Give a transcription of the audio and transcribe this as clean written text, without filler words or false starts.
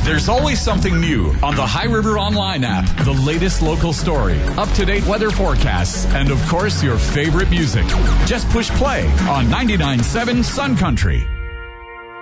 There's always something new on the High River Online app. The latest local story, up-to-date weather forecasts, and of course your favorite music. Just push play on 99.7 Sun Country.